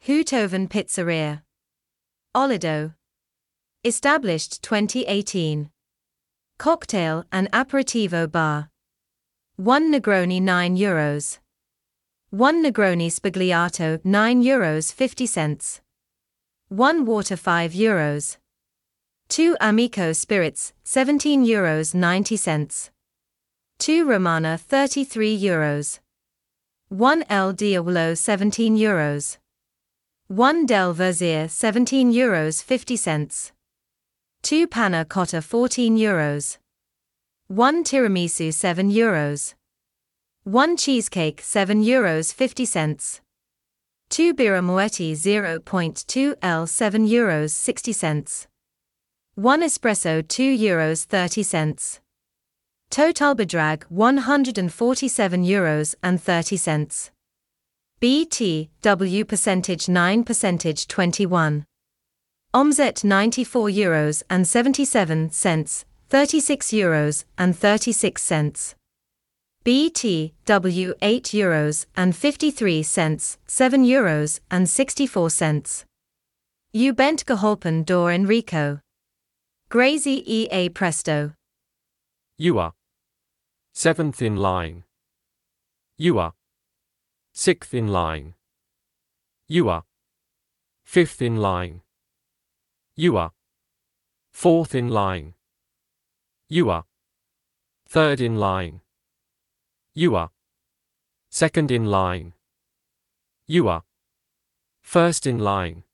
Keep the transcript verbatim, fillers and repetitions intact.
Hoothoven Pizzeria. Olido. Established twenty eighteen. Cocktail and Aperitivo Bar. one Negroni nine euros. one Negroni Spagliato nine euros fifty cents. one Water five euros. two Amico Spirits seventeen euros ninety cents. two Romana thirty-three euros. one El Diavolo seventeen euros. one Del Versier seventeen euros fifty cents. two Panna Cotta fourteen euros. one Tiramisu seven euros. one Cheesecake seven euros fifty cents. two Birra Moretti zero point two L seven euros sixty cents. one Espresso two euros thirty cents. Total Bedrag one hundred forty-seven euros and thirty cents. B T W percentage nine percentage twenty-one. Omzet ninety-four euros and seventy-seven cents, thirty-six euros and thirty-six cents. B T W eight euros and fifty-three cents, seven euros and sixty-four cents. U Bent geholpen door Enrico. Grazie E A presto. You are seventh in line. You are sixth in line. You are fifth in line. You are fourth in line. You are third in line. You are second in line. You are first in line.